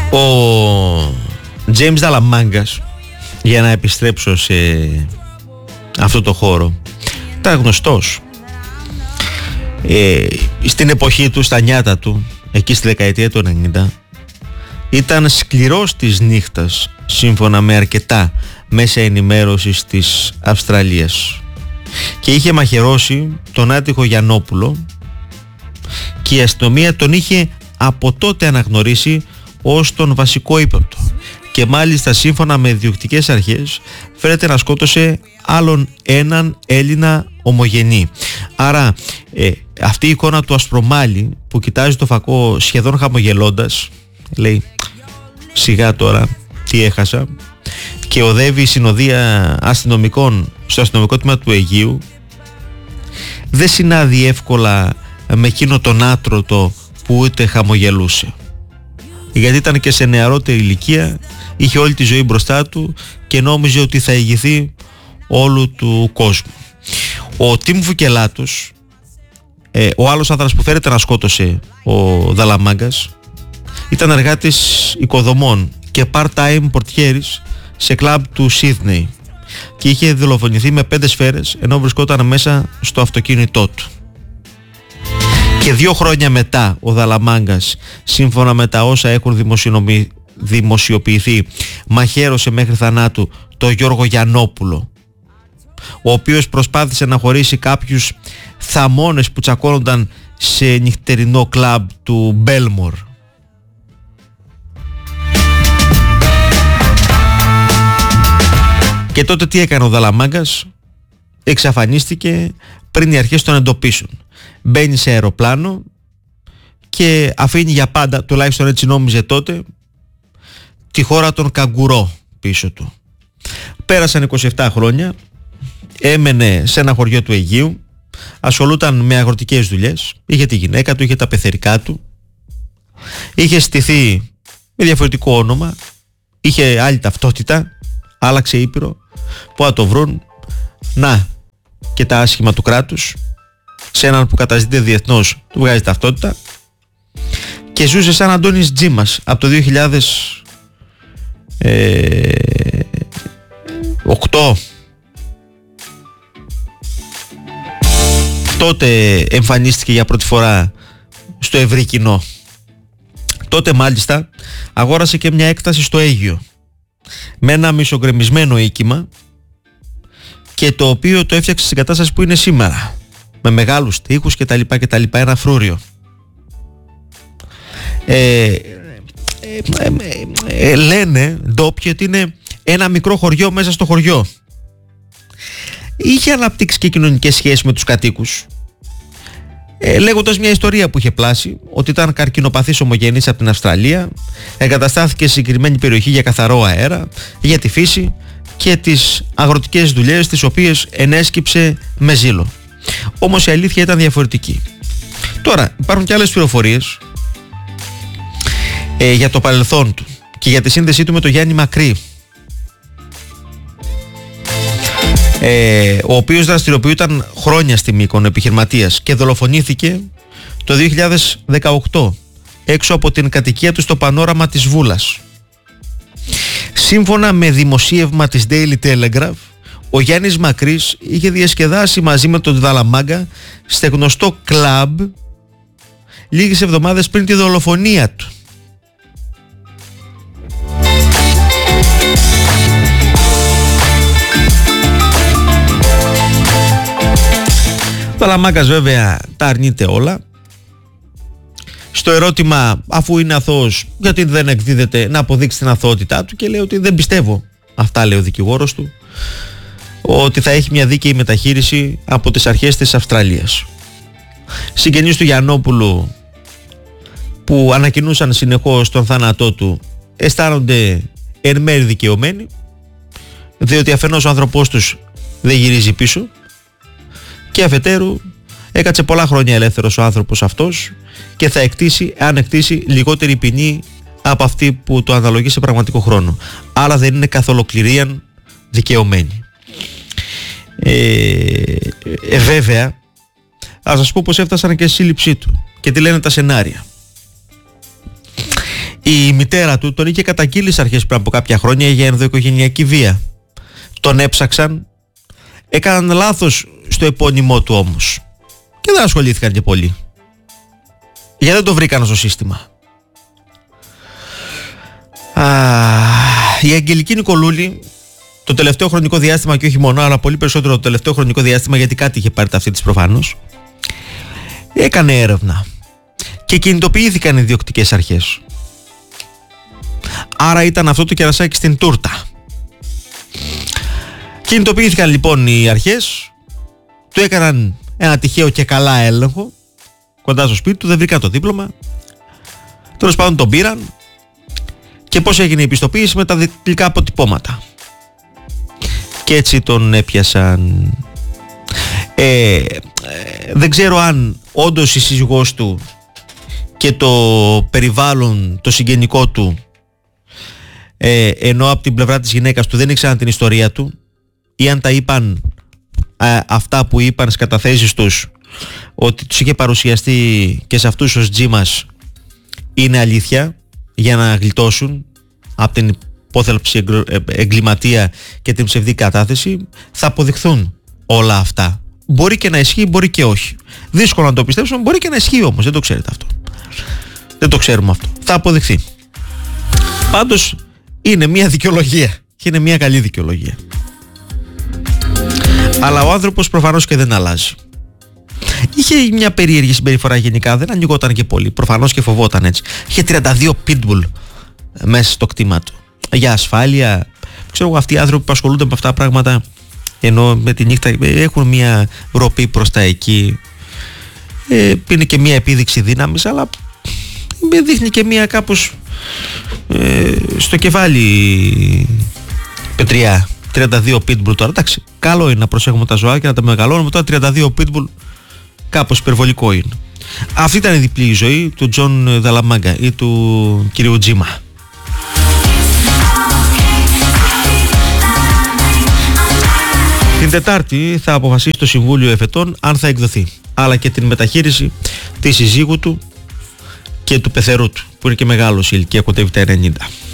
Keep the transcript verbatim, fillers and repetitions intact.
Ο James Dalamangas, για να επιστρέψω σε αυτό το χώρο, ήταν γνωστός ε, στην εποχή του, στα νιάτα του, εκεί στη δεκαετία του ενενήντα. Ήταν σκληρός της νύχτας, σύμφωνα με αρκετά μέσα ενημέρωσης της Αυστραλίας, και είχε μαχαιρώσει τον άτυχο Γιαννόπουλο, και η αστυνομία τον είχε από τότε αναγνωρίσει ως τον βασικό ύποπτο, και μάλιστα σύμφωνα με διοκτικές αρχές φαίνεται να σκότωσε άλλον έναν Έλληνα ομογενή. Άρα ε, αυτή η εικόνα του Ασπρομάλη που κοιτάζει το φακό σχεδόν χαμογελώντας, λέει σιγά τώρα τι έχασα, και οδεύει η συνοδεία αστυνομικών στο αστυνομικό τμήμα του Αιγείου, δεν συνάδει εύκολα με εκείνο τον άτρωτο που ούτε χαμογελούσε, γιατί ήταν και σε νεαρότερη ηλικία, είχε όλη τη ζωή μπροστά του και νόμιζε ότι θα ηγηθεί όλου του κόσμου. Ο Τιμ Βουκελάτος, ε, ο άλλος άνδρας που φέρεται να σκότωσε ο Δαλαμάγκας, ήταν εργάτης οικοδομών και part-time πορτιέρης σε κλαμπ του Σίδνεϊ, και είχε δολοφονηθεί με πέντε σφαίρες ενώ βρισκόταν μέσα στο αυτοκίνητό του. Και δύο χρόνια μετά ο Δαλαμάγκας, σύμφωνα με τα όσα έχουν δημοσιοποιηθεί, μαχαίρωσε μέχρι θανάτου τον Γιώργο Γιαννόπουλο, ο οποίος προσπάθησε να χωρίσει κάποιους θαμώνες που τσακώνονταν σε νυχτερινό κλαμπ του Μπέλμορ. Και τότε τι έκανε ο Δαλαμάγκας? Εξαφανίστηκε πριν οι αρχές τον εντοπίσουν. Μπαίνει σε αεροπλάνο και αφήνει για πάντα, τουλάχιστον έτσι νόμιζε τότε, τη χώρα των καγκουρό πίσω του. Πέρασαν είκοσι επτά χρόνια, έμενε σε ένα χωριό του Αιγείου, ασχολούταν με αγροτικές δουλειές, είχε τη γυναίκα του, είχε τα πεθερικά του, είχε στηθεί με διαφορετικό όνομα, είχε άλλη ταυτότητα, άλλαξε ήπειρο, που να το βρουν, να και τα άσχημα του κράτους, σε έναν που καταζητείται διεθνώς του βγάζει ταυτότητα, και ζούσε σαν Αντώνης Τζίμας από το δύο χιλιάδες οκτώ. Τότε εμφανίστηκε για πρώτη φορά στο ευρύ κοινό. Τότε μάλιστα αγόρασε και μια έκταση στο Αίγυο με ένα μισογκρεμισμένο οίκημα, και το οποίο το έφτιαξε στην κατάσταση που είναι σήμερα, με μεγάλους τοίχους και τα λοιπά και τα λοιπά, ένα φρούριο. Ε, ε, ε, ε, ε, λένε ντόπιοι ότι είναι ένα μικρό χωριό μέσα στο χωριό. Είχε αναπτύξει και κοινωνικές σχέσεις με τους κατοίκους, ε, λέγοντας μια ιστορία που είχε πλάσει, ότι ήταν καρκινοπαθής ομογενής από την Αυστραλία, εγκαταστάθηκε σε συγκεκριμένη περιοχή για καθαρό αέρα, για τη φύση και τις αγροτικές δουλειές, τις οποίες ενέσκυψε με ζήλο. Όμως η αλήθεια ήταν διαφορετική. Τώρα υπάρχουν και άλλες πληροφορίες ε, για το παρελθόν του και για τη σύνδεσή του με τον Γιάννη Μακρύ, ε, ο οποίος δραστηριοποιούταν χρόνια στη Μύκονο, επιχειρηματίας, και δολοφονήθηκε το δύο χιλιάδες δεκαοκτώ έξω από την κατοικία του στο Πανόραμα της Βούλας. Σύμφωνα με δημοσίευμα της Daily Telegraph, ο Γιάννης Μακρύς είχε διασκεδάσει μαζί με τον Δαλαμάγκα σε γνωστό κλαμπ λίγες εβδομάδες πριν τη δολοφονία του. Ο Δαλαμάγκας βέβαια τα αρνείται όλα. Στο ερώτημα, αφού είναι αθώος, γιατί δεν εκδίδεται να αποδείξει την αθωότητά του, και λέει ότι δεν πιστεύω, αυτά λέει ο δικηγόρος του, ότι θα έχει μια δίκαιη μεταχείριση από τις αρχές της Αυστραλίας. Συγγενείς του Γιαννόπουλου, που ανακοινούσαν συνεχώς τον θάνατό του, αισθάνονται εν μέρει δικαιωμένοι, διότι αφενός ο άνθρωπός τους δεν γυρίζει πίσω, και αφετέρου έκατσε πολλά χρόνια ελεύθερος ο άνθρωπος αυτός και θα εκτίσει, αν εκτίσει, λιγότερη ποινή από αυτή που το αναλογεί σε πραγματικό χρόνο. Άρα δεν είναι καθ' ολοκληρίαν δικαιωμένοι. Ε, ε, βέβαια, ας σας πω πως έφτασαν και στη σύλληψή του και τι λένε τα σενάρια. Η μητέρα του τον είχε καταγγείλει στις αρχές πριν από κάποια χρόνια για ενδοοικογενειακή βία. Τον έψαξαν, έκαναν λάθος στο επώνυμό του όμως και δεν ασχολήθηκαν και πολύ, γιατί δεν το βρήκαν στο σύστημα. Α, η Αγγελική Νικολούλη το τελευταίο χρονικό διάστημα, και όχι μόνο, αλλά πολύ περισσότερο το τελευταίο χρονικό διάστημα, γιατί κάτι είχε πάρει ταυτή της προφανώς, έκανε έρευνα και κινητοποιήθηκαν οι διοκτικές αρχές. Άρα ήταν αυτό το κερασάκι στην τούρτα. Κινητοποιήθηκαν λοιπόν οι αρχές, του έκαναν ένα τυχαίο και καλά έλεγχο κοντά στο σπίτι του, δεν βρήκαν το δίπλωμα, τέλος πάντων τον πήραν. Και πώς έγινε η πιστοποίηση? Με τα δυτικά αποτυπώματα. Και έτσι τον έπιασαν. Ε, ε, δεν ξέρω αν όντως η σύζυγός του και το περιβάλλον, το συγγενικό του, ε, ενώ από την πλευρά της γυναίκας του δεν ήξεραν την ιστορία του, ή αν τα είπαν ε, αυτά που είπαν στις καταθέσεις τους, ότι τους είχε παρουσιαστεί και σε αυτούς ως τζίμας, είναι αλήθεια, για να γλιτώσουν από την υπόθελψη εγκληματία και την ψευδή κατάθεση. Θα αποδειχθούν όλα αυτά. Μπορεί και να ισχύει, μπορεί και όχι. Δύσκολο να το πιστέψουμε, μπορεί και να ισχύει όμως, δεν το ξέρετε αυτό. Δεν το ξέρουμε αυτό. Θα αποδειχθεί. Πάντως είναι μια δικαιολογία και είναι μια καλή δικαιολογία. Αλλά ο άνθρωπος προφανώς και δεν αλλάζει. Είχε μια περίεργη συμπεριφορά γενικά, δεν ανοιγόταν και πολύ. Προφανώς και φοβόταν έτσι. Είχε τριάντα δύο pitbull μέσα στο κτήμα του. Για ασφάλεια. Ξέρω εγώ, αυτοί οι άνθρωποι που ασχολούνται με αυτά τα πράγματα, ενώ με τη νύχτα έχουν μια ροπή προς τα εκεί. Ε, είναι και μια επίδειξη δύναμης, αλλά δείχνει και μια κάπως ε, στο κεφάλι πετριά. τριάντα δύο pitbull τώρα. Εντάξει, καλό είναι να προσέχουμε τα ζωά και να τα μεγαλώνουμε. Τώρα τριάντα δύο pitbull κάπως υπερβολικό είναι. Αυτή ήταν η διπλή ζωή του Τζον Δαλαμάγκα ή του κυρίου Τζίμα. Την Τετάρτη θα αποφασίσει το Συμβούλιο Εφετών αν θα εκδοθεί, αλλά και την μεταχείριση της συζύγου του και του πεθερού του, που είναι και μεγάλος, η ηλικία κοντεύει τα ενενήντα.